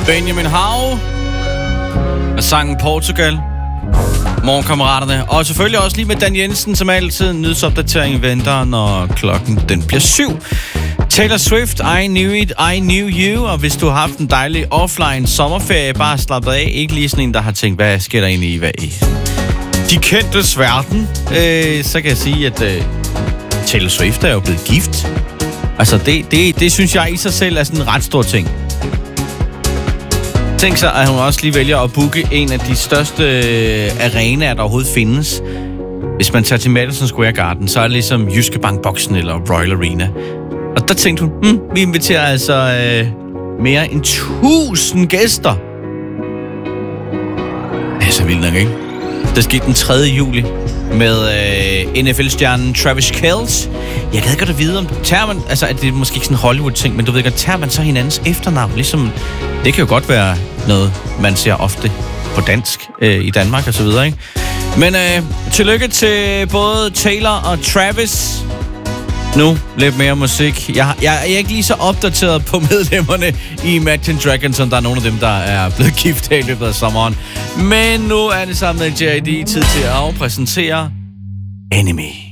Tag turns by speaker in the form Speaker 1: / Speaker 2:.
Speaker 1: Benjamin Hav og sangen Portugal. Morgenkammeraterne. Og selvfølgelig også lige med Dan Jensen, som altid nyhedsopdatering venter, når klokken den bliver 7. Taylor Swift, I Knew It, I Knew You. Og hvis du har haft en dejlig offline sommerferie, bare slappet af. Ikke lige sådan en, der har tænkt, hvad sker der egentlig i de kendtes verden. Så kan jeg sige, at Taylor Swift er jo blevet gift. Altså, det synes jeg i sig selv er sådan en ret stor ting. Tænk sig, at hun også lige vælger at booke en af de største arenaer, der overhovedet findes. Hvis man tager til Madison Square Garden, så er det ligesom Jyske Bank-boksen eller Royal Arena. Og der tænkte hun, vi inviterer altså mere end 1000 gæster. Det er så vildt nok, ikke? Det skete den 3. juli med NFL-stjernen Travis Kelce. Jeg gad godt at vide, om tager man, altså at det er måske ikke sådan en Hollywood-ting, men du ved godt, tager man så hinandens efternavn? Ligesom, det kan jo godt være noget, man ser ofte på dansk i Danmark og så videre, ikke? Men tillykke til både Taylor og Travis. Nu lidt mere musik. Jeg er ikke lige så opdateret på medlemmerne i Imagine Dragons, som der er nogle af dem, der er blevet gift i løbet af sommeren. Men nu er det sammen med J.I.D. tid til at præsentere Enemy.